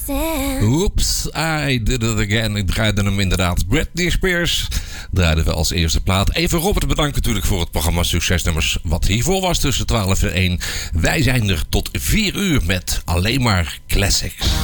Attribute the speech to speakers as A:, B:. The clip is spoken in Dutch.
A: Oops, I did it again. Ik draaide hem inderdaad. Britney Spears draaiden we als eerste plaat. Even Robert bedankt natuurlijk voor het programma Succesnummers. Wat hiervoor was tussen 12 en 1. Wij zijn er tot 4 uur met alleen maar classics.